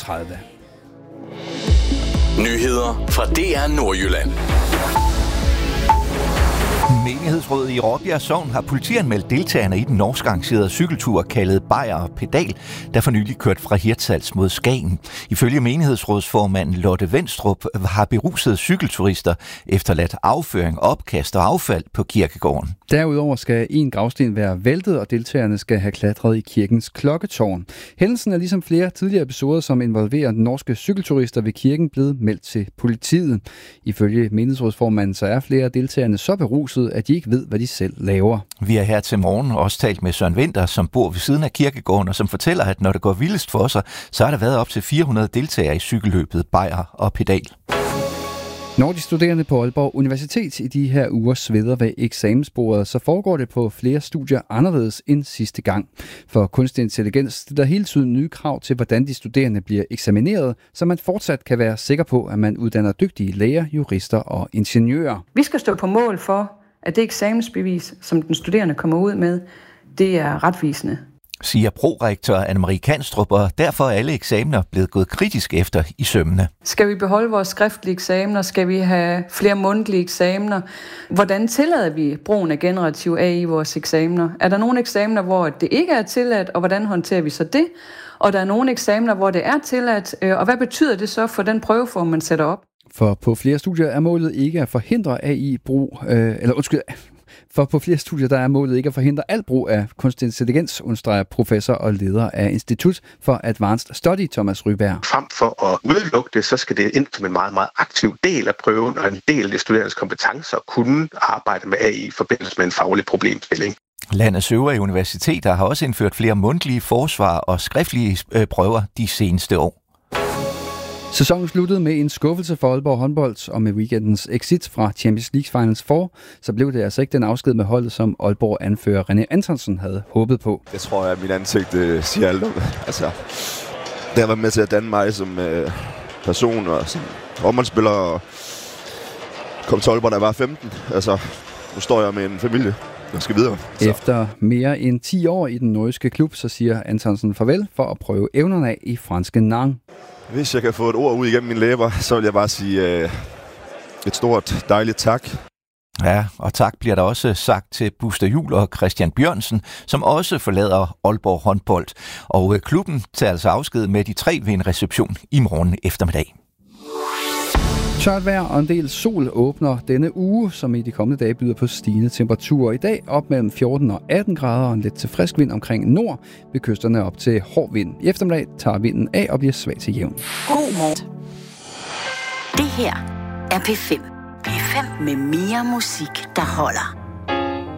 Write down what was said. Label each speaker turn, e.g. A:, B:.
A: 7:30.
B: Nyheder fra DR Nordjylland.
C: Menighedsrådet i Råbjerg Sogn har politianmeldt deltagerne i den norsk arrangerede cykeltur kaldet Bajer og Pedal, der for nylig kørt fra Hirtshals mod Skagen. Ifølge menighedsrådsformanden Lotte Vendstrup har berusede cykelturister efterladt afføring, opkast og affald på kirkegården.
A: Derudover skal en gravsten være væltet, og deltagerne skal have klatret i kirkens klokketårn. Hændelsen er ligesom flere tidligere episoder, som involverer norske cykelturister ved kirken, blevet meldt til politiet. Ifølge menighedsrådsformanden så er flere af deltagerne så beruset, at de ikke ved, hvad de selv laver.
C: Vi har her til morgen også talt med Søren Winther, som bor ved siden af kirkegården, og som fortæller, at når det går vildest for sig, så har der været op til 400 deltagere i cykelløbet Bajer og Pedal.
A: Når de studerende på Aalborg Universitet i de her uger sveder ved eksamensbordet, så foregår det på flere studier anderledes end sidste gang. For kunstig intelligens stiller hele tiden nye krav til, hvordan de studerende bliver eksamineret, så man fortsat kan være sikker på, at man uddanner dygtige læger, jurister og ingeniører.
D: Vi skal stå på mål for, at det eksamensbevis, som den studerende kommer ud med, det er retvisende,
C: siger prorektor Anne-Marie Kanstrup, og derfor er alle eksamener blevet gået kritisk efter i sømmene.
D: Skal vi beholde vores skriftlige eksamener? Skal vi have flere mundtlige eksamener? Hvordan tillader vi brugen af generativ AI i vores eksamener? Er der nogle eksamener, hvor det ikke er tilladt, og hvordan håndterer vi så det? Og der er nogle eksamener, hvor det er tilladt, og hvad betyder det så for den prøveform, man sætter op?
A: For på flere studier er målet ikke at forhindre AI-brug, For på flere studier der er målet ikke at forhindre al brug af kunstig intelligens, understreger professor og leder af Institut for Advanced Study, Thomas Ryberg.
E: Frem for at udelukke det, så skal det ind som en meget, meget aktiv del af prøven, og en del af de studerendes kompetencer at kunne arbejde med AI i forbindelse med en faglig problemstilling.
C: Landets øvrige universiteter har også indført flere mundtlige forsvar og skriftlige prøver de seneste år.
A: Sæsonen sluttede med en skuffelse for Aalborg håndbold, og med weekendens exit fra Champions League Finals 4, så blev det altså ikke den afsked med holdet, som Aalborg anfører René Antonsen havde håbet på.
F: Jeg tror, at mit ansigt siger alt om. Altså, det har været med til at danne mig som person og som håndboldspiller, og kom til Aalborg, da jeg var 15. Altså, nu står jeg med en familie. Jeg skal videre. Så.
A: Efter mere end 10 år i den norske klub, så siger Antonsen farvel for at prøve evnerne af i franske Nantes.
F: Hvis jeg kan få et ord ud igennem mine læber, så vil jeg bare sige et stort, dejligt tak.
C: Ja, og tak bliver der også sagt til Buster Juhl og Christian Bjørnsen, som også forlader Aalborg håndbold. Og klubben tager altså afsked med de 3 ved en reception i morgen eftermiddag.
A: Tørt vejr og en del sol åbner denne uge, som i de kommende dage byder på stigende temperaturer. I dag op mellem 14 og 18 grader og en let til frisk vind omkring nord, ved kysterne op til hård vind. I eftermiddag tager vinden af og bliver svag til jævn.
G: God morgen. Det her er P5. P5 med mere musik, der holder.